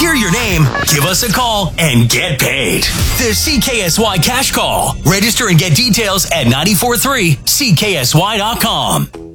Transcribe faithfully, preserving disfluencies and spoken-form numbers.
hear your name, give us a call, and get paid. The C K S Y Cash Call. Register and get details at nine four three C K S Y dot com.